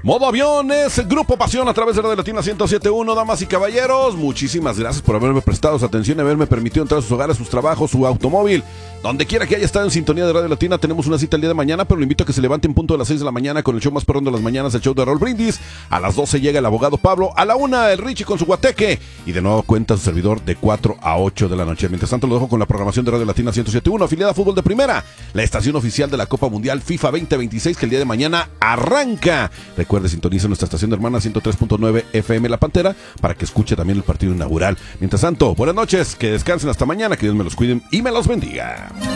Modo Avión es Grupo Pasión a través de Radio Latina 107.1. Damas y caballeros, muchísimas gracias por haberme prestado su atención y haberme permitido entrar a sus hogares, sus trabajos, su automóvil. Donde quiera que haya estado en sintonía de Radio Latina, tenemos una cita el día de mañana, pero lo invito a que se levante en punto de las 6 de la mañana con el show más perrón de las mañanas, el show de Raúl Brindis. A las 12 llega el abogado Pablo, a la 1 el Richie con su guateque, y de nuevo cuenta su servidor de 4 a 8 de la noche. Mientras tanto lo dejo con la programación de Radio Latina 107.1, afiliada a Fútbol de Primera, la estación oficial de la Copa Mundial FIFA 2026, que el día de mañana arranca. Recuerde, sintoniza nuestra estación de hermana 103.9 FM La Pantera para que escuche también el partido inaugural. Mientras tanto, buenas noches, que descansen hasta mañana, que Dios me los cuide y me los bendiga.